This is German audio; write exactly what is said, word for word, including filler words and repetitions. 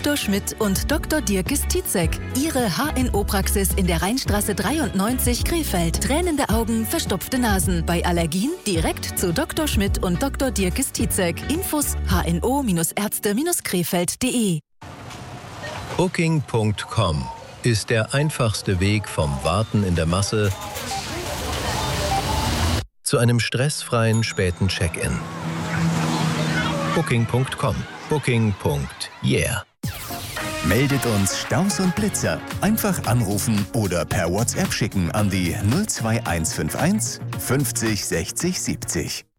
Doktor Schmidt und Doktor Dirk Stizek. Ihre H N O-Praxis in der Rheinstraße dreiundneunzig Krefeld. Tränende Augen, verstopfte Nasen. Bei Allergien direkt zu Doktor Schmidt und Doktor Dirk Stizek. Infos h n o Ärzte Krefeld punkt de. Booking punkt com ist der einfachste Weg vom Warten in der Masse zu einem stressfreien späten Check-in. Booking punkt com. Booking. Yeah. Meldet uns Staus und Blitzer. Einfach anrufen oder per WhatsApp schicken an die null zwei eins fünf eins fünfzig sechzig siebzig.